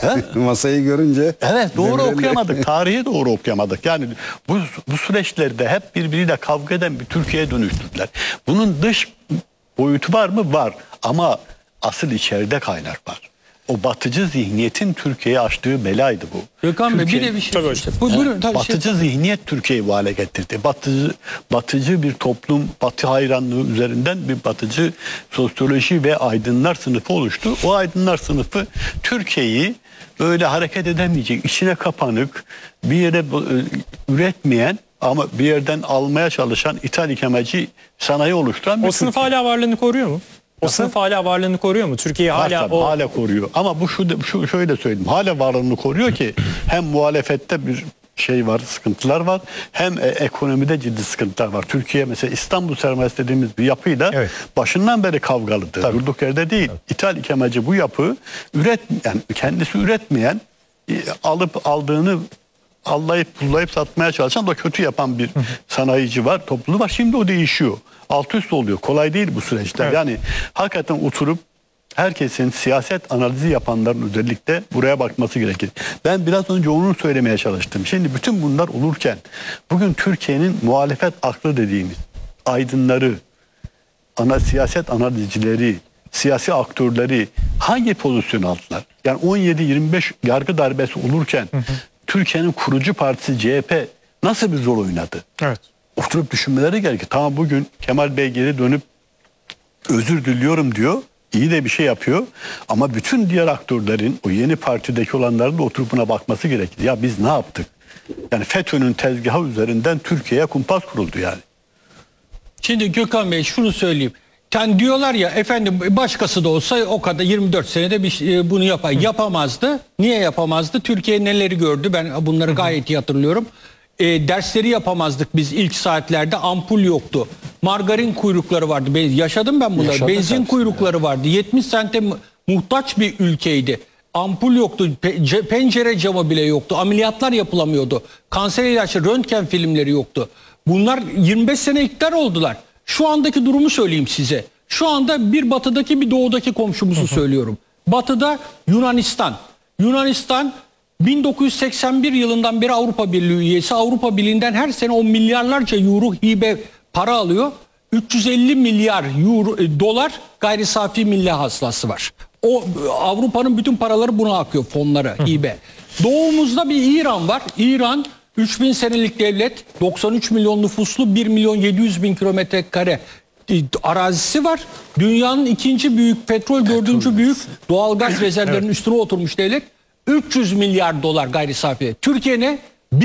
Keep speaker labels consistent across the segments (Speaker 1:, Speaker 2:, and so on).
Speaker 1: Masayı görünce.
Speaker 2: Evet, doğru okuyamadık. Tarihi doğru okuyamadık. Yani bu süreçlerde hep birbiriyle kavga eden bir Türkiye'ye dönüştürdüler. Bunun dış boyutu var mı? Var. Ama asıl içeride kaynak var. O batıcı zihniyetin Türkiye'ye açtığı belaydı bu.
Speaker 3: Gökhan Bey bir de bir şey söyleyeceğim. Buyurun,
Speaker 2: batıcı zihniyet Türkiye'yi bu hale getirdi. Batıcı bir toplum, batı hayranlığı üzerinden bir batıcı sosyoloji ve aydınlar sınıfı oluştu. O aydınlar sınıfı Türkiye'yi böyle hareket edemeyecek, içine kapanık, bir yere üretmeyen ama bir yerden almaya çalışan ithal ikramcı sanayi oluşturan bir
Speaker 4: O sınıf hala varlığını koruyor mu? O sınıf hala varlığını koruyor mu? Türkiye hala
Speaker 2: koruyor. Ama bu şöyle söyleyeyim. Hala varlığını koruyor ki hem muhalefette bir şey var, sıkıntılar var. Hem ekonomide ciddi sıkıntılar var. Türkiye mesela İstanbul sermayesi dediğimiz bir yapıyla başından beri kavgalıdır. Durduk yerde değil. İthal ikramcı bu yapı yani kendisi üretmeyen, aldığını allayıp pullayıp satmaya çalışan da kötü yapan bir sanayici var, topluluğu var. Şimdi o değişiyor. Alt üst oluyor. Kolay değil bu süreçler. Evet. Yani hakikaten oturup herkesin siyaset analizi yapanların özellikle buraya bakması gerekir. Ben biraz önce onu söylemeye çalıştım. Şimdi bütün bunlar olurken bugün Türkiye'nin muhalefet aklı dediğimiz aydınları, siyaset analizcileri, siyasi aktörleri hangi pozisyon aldılar? Yani 17-25 yargı darbesi olurken Türkiye'nin kurucu partisi CHP nasıl bir rol oynadı?
Speaker 4: Evet.
Speaker 2: Oturup düşünmeleri gerekir. Tamam, bugün Kemal Bey geri dönüp özür diliyorum diyor. İyi de bir şey yapıyor. Ama bütün diğer aktörlerin, o yeni partideki olanların da oturup buna bakması gerekir. Ya biz ne yaptık? Yani FETÖ'nün tezgahı üzerinden Türkiye'ye kumpas kuruldu yani.
Speaker 3: Şimdi Gökhan Bey şunu söyleyeyim. Yani diyorlar ya efendim başkası da olsa o kadar 24 senede bunu yapar. Yapamazdı. Niye yapamazdı? Türkiye neleri gördü? Ben bunları gayet iyi hatırlıyorum. Dersleri yapamazdık biz ilk saatlerde. Ampul yoktu. Margarin kuyrukları vardı. Yaşadım ben bunları. Benzin kuyrukları vardı. 70 sente muhtaç bir ülkeydi. Ampul yoktu. Pencere camı bile yoktu. Ameliyatlar yapılamıyordu. Kanser ilaçları, röntgen filmleri yoktu. Bunlar 25 sene iktidar oldular. Şu andaki durumu söyleyeyim size. Şu anda bir batıdaki bir doğudaki komşumuzu söylüyorum. Batıda Yunanistan. Yunanistan 1981 yılından beri Avrupa Birliği üyesi. Avrupa Birliği'nden her sene 10 milyarlarca euro hibe para alıyor. 350 milyar dolar gayri safi milli hasılası var. O Avrupa'nın bütün paraları buna akıyor, fonlara, hibe. Doğumuzda bir İran var. İran 3000 senelik devlet, 93 milyon nüfuslu, 1 milyon 700 bin kilometre kare arazisi var. Dünyanın ikinci büyük petrol, dördüncü büyük doğalgaz rezervlerinin üstüne oturmuş devlet. 300 milyar dolar gayri safi. Türkiye ne?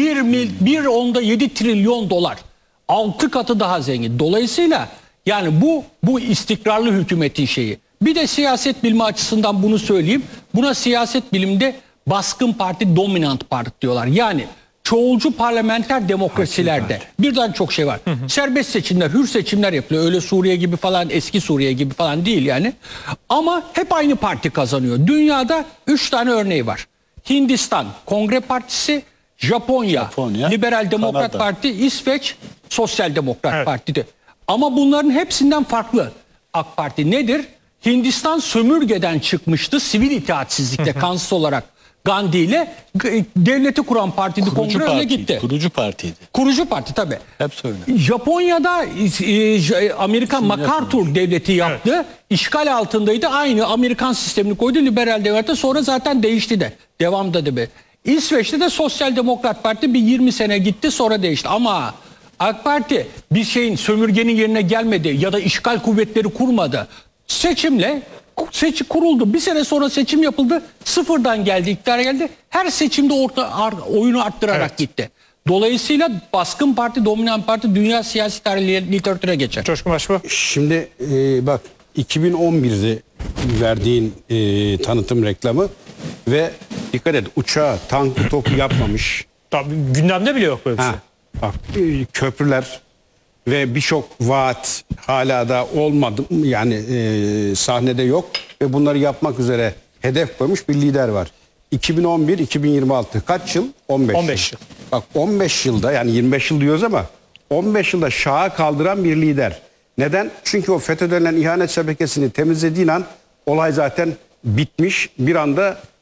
Speaker 3: 1,7 trilyon dolar. 6 katı daha zengin. Dolayısıyla yani bu istikrarlı hükümetin şeyi. Bir de siyaset bilimi açısından bunu söyleyeyim. Buna siyaset bilimde baskın parti, dominant parti diyorlar. Yani çoğulcu parlamenter demokrasilerde birden çok şey var. Serbest seçimler, hür seçimler yapılıyor. Öyle Suriye gibi falan, eski Suriye gibi falan değil yani. Ama hep aynı parti kazanıyor. Dünyada 3 tane örneği var. Hindistan Kongre Partisi, Japonya Liberal Demokrat
Speaker 2: Kanada.
Speaker 3: Parti, İsveç Sosyal Demokrat Parti'de. Ama bunların hepsinden farklı AK Parti nedir? Hindistan sömürgeden çıkmıştı sivil itaatsizlikte kansız olarak. Gandhi ile devleti kuran partiydi, kongre öyle gitti.
Speaker 2: Kurucu partiydi.
Speaker 3: Kurucu parti tabii.
Speaker 2: Hep söyle.
Speaker 3: Japonya'da Amerikan MacArthur devleti yaptı. Evet. İşgal altındaydı. Aynı Amerikan sistemini koydu. Liberal devlete sonra zaten değişti de. Devamda da be. İsveç'te de Sosyal Demokrat Parti bir 20 sene gitti sonra değişti. Ama AK Parti bir şeyin sömürgenin yerine gelmedi ya da işgal kuvvetleri kurmadı. Seçimle kuruldu. Bir sene sonra seçim yapıldı. Sıfırdan geldi, iktidara geldi. Her seçimde oyunu arttırarak gitti. Dolayısıyla baskın parti, dominant parti dünya siyasi tarihi literatüre geçer.
Speaker 4: Coşkun Başbuğ.
Speaker 1: Şimdi bak 2011'de verdiğin tanıtım reklamı ve dikkat et uçağı, tank, top yapmamış.
Speaker 4: Tabii gündemde bile yok böyle bir şey.
Speaker 1: Bak, köprüler ve birçok vaat hala da olmadı yani sahnede yok ve bunları yapmak üzere hedef koymuş bir lider var. 2011-2026 kaç yıl? 15 yıl. Bak 15 yılda yani 25 yıl diyoruz ama 15 yılda şaha kaldıran bir lider. Neden? Çünkü o FETÖ denilen ihanet şebekesini temizlediğin an olay zaten bitmiş. Bir anda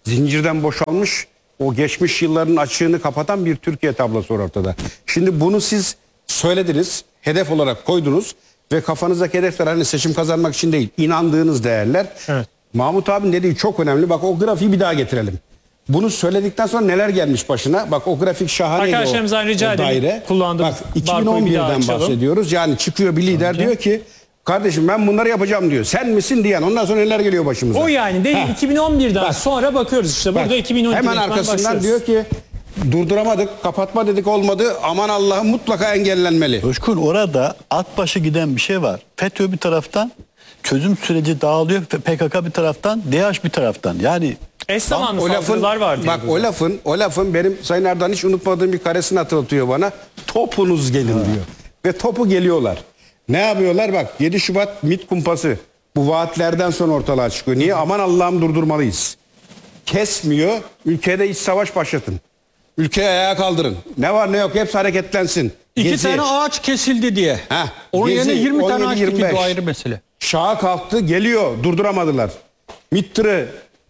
Speaker 1: zincirden boşalmış, o geçmiş yılların açığını kapatan bir Türkiye tablosu var ortada. Şimdi bunu siz söylediniz, hedef olarak koydunuz ve kafanızdaki hedefler hani seçim kazanmak için değil, inandığınız değerler.
Speaker 4: Evet.
Speaker 1: Mahmut abinin dediği çok önemli. Bak o grafiği bir daha getirelim. Bunu söyledikten sonra neler gelmiş başına? Bak o grafik şahaneydi.
Speaker 4: Arkadaşlarımızdan rica
Speaker 1: o daire.
Speaker 4: edelim. Kullandığımız
Speaker 1: Bak
Speaker 4: barkodu bir daha
Speaker 1: 2011'den
Speaker 4: açalım.
Speaker 1: bahsediyoruz. Yani çıkıyor bir lider diyor ki kardeşim ben bunları yapacağım diyor. Sen misin diyen. Ondan sonra neler geliyor başımıza?
Speaker 4: O yani değil,
Speaker 1: Heh.
Speaker 4: 2011'den
Speaker 1: Bak.
Speaker 4: sonra bakıyoruz işte. Burada
Speaker 1: Bak,
Speaker 4: 2012'den
Speaker 1: hemen arkasından
Speaker 4: başlıyoruz.
Speaker 1: diyor ki durduramadık, kapatma dedik olmadı. Aman Allah'ım mutlaka engellenmeli.
Speaker 2: Coşkun, orada at başı giden bir şey var. FETÖ bir taraftan, çözüm süreci dağılıyor. PKK bir taraftan, DH bir taraftan. Yani
Speaker 4: Eş zamanlı
Speaker 1: O lafın,
Speaker 4: saldırılar var diyor.
Speaker 1: bak o lafın benim Sayın Erdoğan hiç unutmadığım bir karesini hatırlatıyor bana. Topunuz gelin diyor. Ve topu geliyorlar. Ne yapıyorlar? Bak 7 Şubat MİT kumpası. Bu vaatlerden sonra ortalığa çıkıyor. Niye? Aman Allah'ım durdurmalıyız. Kesmiyor. Ülkede iç savaş başlatın. Ülkeyi ayağa kaldırın. Ne var ne yok hepsi hareketlensin.
Speaker 3: İki
Speaker 1: Gezi.
Speaker 3: tane ağaç kesildi diye.
Speaker 1: Heh,
Speaker 3: Onun
Speaker 1: Gezi,
Speaker 3: yerine 20 tane ağaç
Speaker 1: 17-25.
Speaker 3: dikildi, o ayrı mesele.
Speaker 1: Şaha kalktı geliyor durduramadılar. MİT'leri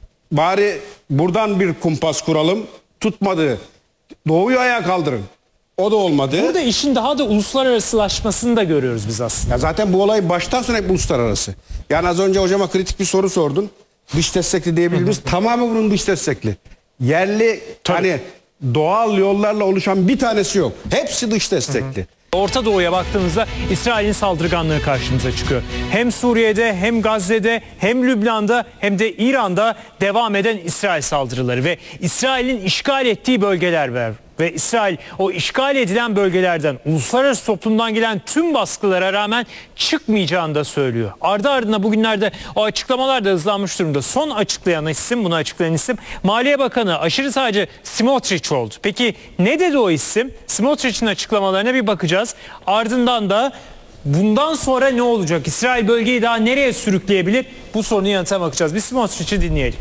Speaker 1: bari buradan bir kumpas kuralım tutmadı. Doğu'yu ayağa kaldırın. O da olmadı.
Speaker 4: Burada işin daha da uluslararasılaşmasını da görüyoruz biz aslında.
Speaker 1: Ya zaten bu olay baştan sona hep uluslararası. Yani az önce hocama kritik bir soru sordun. Dış destekli diyebilir miyiz? Tamamı bunun dış destekli. Yerli hani doğal yollarla oluşan bir tanesi yok. Hepsi dış destekli.
Speaker 4: Orta Doğu'ya baktığımızda İsrail'in saldırganlığı karşımıza çıkıyor. Hem Suriye'de hem Gazze'de hem Lübnan'da hem de İran'da devam eden İsrail saldırıları ve İsrail'in işgal ettiği bölgeler var. Ve İsrail o işgal edilen bölgelerden uluslararası toplumdan gelen tüm baskılara rağmen çıkmayacağını da söylüyor. Ardı ardına bugünlerde o açıklamalar da hızlanmış durumda. Son açıklayan isim, bunu açıklayan isim Maliye Bakanı aşırı sağcı Smotrich oldu. Peki ne dedi o isim? Smotrich'in açıklamalarına bir bakacağız. Ardından da bundan sonra ne olacak? İsrail bölgeyi daha nereye sürükleyebilir? Bu sorunun yanıtına bakacağız. Bir Smotrich'i dinleyelim.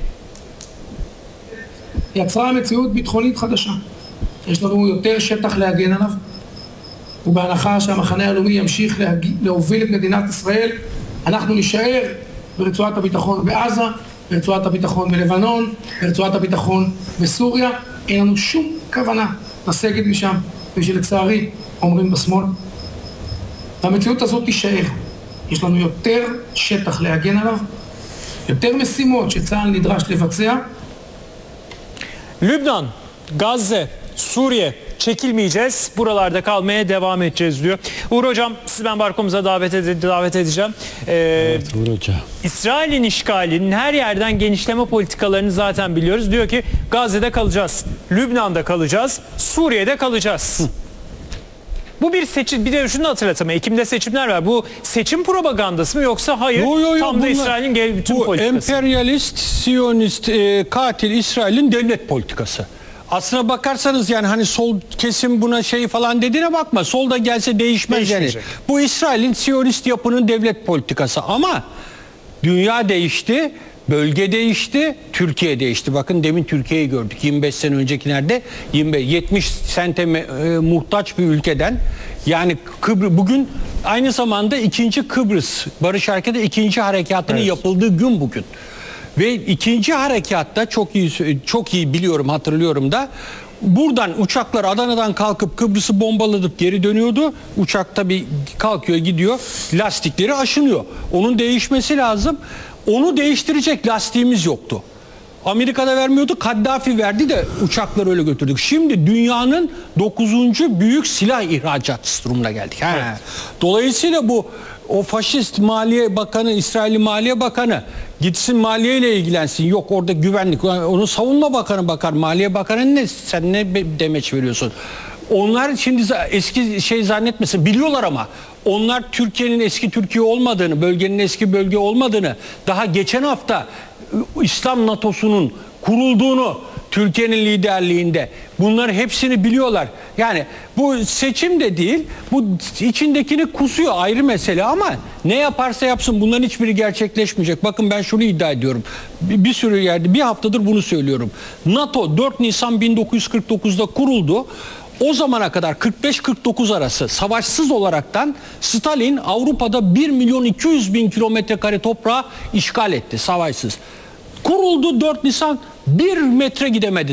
Speaker 5: יצרה מציאות ביטחונית חדשה. יש לנו יותר שטח להגן עליו, ובהנחה שהמחנה הלאומי ימשיך להוביל את מדינת ישראל, אנחנו נישאר ברצועת הביטחון בעזה, ברצועת הביטחון בלבנון, ברצועת הביטחון בסוריה. אין לנו שום כוונה לסגת משם, ושלצערי אומרים בשמאל. והמציאות הזאת תישאר. יש לנו יותר שטח להגן עליו, יותר משימות שצה"ל נדרש לבצע.
Speaker 4: Lübnan, Gazze, Suriye çekilmeyeceğiz. Buralarda kalmaya devam edeceğiz diyor. Uğur Hocam sizi ben barkomuza davet edeceğim.
Speaker 2: Uğur Hoca.
Speaker 4: İsrail'in işgalinin her yerden genişleme politikalarını zaten biliyoruz. Diyor ki Gazze'de kalacağız, Lübnan'da kalacağız, Suriye'de kalacağız. Bu bir seçim, bir de şunu hatırlatalım. Ekim'de seçimler var. Bu seçim propagandası mı yoksa hayır tam da İsrail'in bütün
Speaker 3: bu
Speaker 4: politikası?
Speaker 3: emperyalist, siyonist, katil İsrail'in devlet politikası. Aslına bakarsanız yani hani sol kesim buna şey falan dediğine bakma. Solda gelse değişmez yani. Bu İsrail'in siyonist yapının devlet politikası ama dünya değişti. Bölge değişti, Türkiye değişti. Bakın demin Türkiye'yi gördük. 25 sene öncekilerde 70 sente muhtaç bir ülkeden yani bugün aynı zamanda 2. Kıbrıs Barış Harekatı 2. harekatının yapıldığı gün bugün. Ve 2. harekatta çok iyi biliyorum, hatırlıyorum da buradan uçaklar Adana'dan kalkıp Kıbrıs'ı bombaladıp geri dönüyordu. Uçak tabii kalkıyor gidiyor, lastikleri aşınıyor. Onun değişmesi lazım. Onu değiştirecek lastiğimiz yoktu. Amerika'da vermiyordu, Kaddafi verdi de uçakları öyle götürdük. Şimdi dünyanın 9. büyük silah ihracatçısı durumuna geldik. Evet. Dolayısıyla o faşist Maliye Bakanı, İsrailli Maliye Bakanı gitsin maliye ile ilgilensin. Yok orada güvenlik. Onu savunma bakanı bakar. Maliye Bakanı ne? Sen ne demeç veriyorsun? Onlar şimdi eski şey zannetmesin. Biliyorlar ama onlar Türkiye'nin eski Türkiye olmadığını, bölgenin eski bölge olmadığını, daha geçen hafta İslam NATO'sunun kurulduğunu Türkiye'nin liderliğinde, bunları hepsini biliyorlar. Yani bu seçim de değil, bu içindekini kusuyor, ayrı mesele ama ne yaparsa yapsın bunların hiçbiri gerçekleşmeyecek. Bakın ben şunu iddia ediyorum. Bir sürü yerde, bir haftadır bunu söylüyorum. NATO 4 Nisan 1949'da kuruldu. O zamana kadar 45-49 arası savaşsız olaraktan Stalin Avrupa'da 1.200.000 kilometrekare toprağı işgal etti savaşsız. Kuruldu 4 Nisan, 1 metre gidemedi.